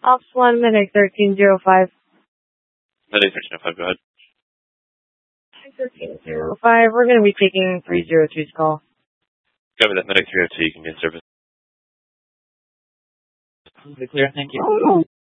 Ops 1, Medic 1305. Medic 1305, go ahead. 1305, we're going to be taking 302's call. Copy that, Medic 302, you can be in service. Clear, thank you.